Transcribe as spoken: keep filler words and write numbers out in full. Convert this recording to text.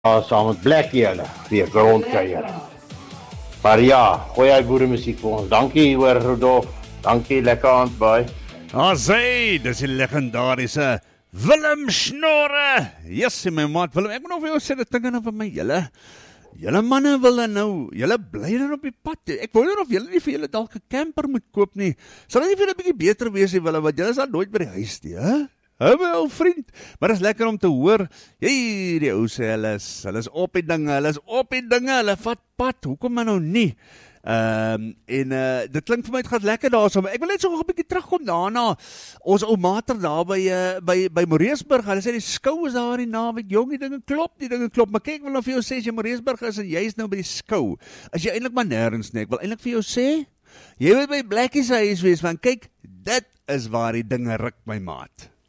uh, saam met Blackie hulle weer rondkuier. Maar ja, gooi hy boere musiek vir ons. Dankie hoor Rudolf. Dankie, lekker aand, bye. Ah, sê, dis die legendariese Willem Schnorre. Yes, my maat Willem, ek moet nog vir jou sê, dit ding nou vir my, julle, julle manne wil nou, julle bly dan op die pad. Ek wonder of julle nie vir julle dalk 'n camper moet koop nie. Sal dit nie vir julle 'n bietjie beter wees nie, Willem, want julle is al nooit by die huis nie, hè? Hou my ou vriend, maar dit is lekker om te hoor, jy, die ou sê, hulle is, hulle is op die dinge, hulle is op die dinge, hulle vat pad, hoekom maar nou nie? Um, en uh, dit klink vir my, het gaat lekker daar so, ek wil net so 'n bietjie terugkom daarna, ons ou mater daar by, uh, by, by Moreesburg, hulle sê die skou is daar die naweek, jong, die dinge klop, die dinge klop, maar kyk, ek wil nou vir jou sê, as jy Moreesburg is en jy is nou by die skou, as jy eintlik maar nêrens nie, ek wil eintlik vir jou sê, jy wil by Blackie se huis wees, want kyk, dit is waar die dinge ruk, my maat.